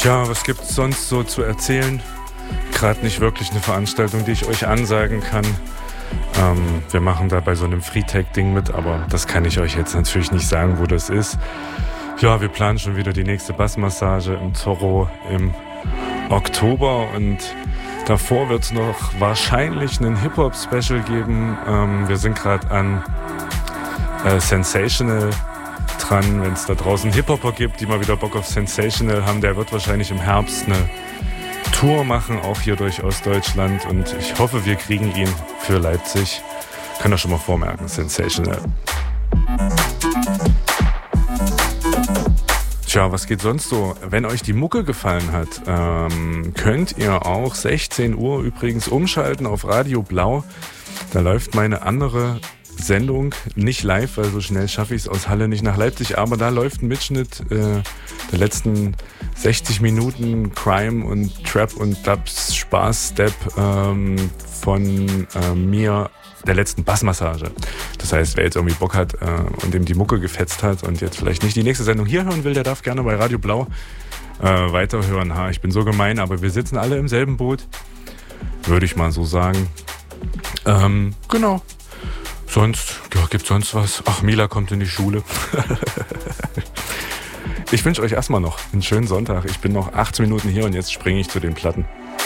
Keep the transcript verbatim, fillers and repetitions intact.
Tja, was gibt's sonst so zu erzählen? Gerade nicht wirklich eine Veranstaltung, die ich euch ansagen kann. Ähm, wir machen da bei so einem Freetech-Ding mit, aber das kann ich euch jetzt natürlich nicht sagen, wo das ist. Ja, wir planen schon wieder die nächste Bassmassage im Zorro im Oktober und davor wird es noch wahrscheinlich einen Hip-Hop-Special geben. Ähm, wir sind gerade an äh, Sensational dran. Wenn es da draußen Hip-Hopper gibt, die mal wieder Bock auf Sensational haben, der wird wahrscheinlich im Herbst eine Tour machen, auch hier durch Ostdeutschland. Und ich hoffe, wir kriegen ihn für Leipzig. Könnt ihr schon mal vormerken, Sensational. Tja, was geht sonst so? Wenn euch die Mucke gefallen hat, ähm, könnt ihr auch sechzehn Uhr übrigens umschalten auf Radio Blau. Da läuft meine andere Sendung, nicht live, weil so schnell schaffe ich es aus Halle nicht nach Leipzig, aber da läuft ein Mitschnitt äh, der letzten sechzig Minuten Crime und Trap und Dubs Spaß Step ähm, von äh, mir, der letzten Bassmassage. Das heißt, wer jetzt irgendwie Bock hat äh, und dem die Mucke gefetzt hat und jetzt vielleicht nicht die nächste Sendung hier hören will, der darf gerne bei Radio Blau äh, weiterhören. Ha, ich bin so gemein, aber wir sitzen alle im selben Boot, würde ich mal so sagen. Ähm, genau. Sonst, ja, gibt's sonst was? Ach, Mila kommt in die Schule. Ich wünsche euch erstmal noch einen schönen Sonntag. Ich bin noch achtzehn Minuten hier und jetzt springe ich zu den Platten.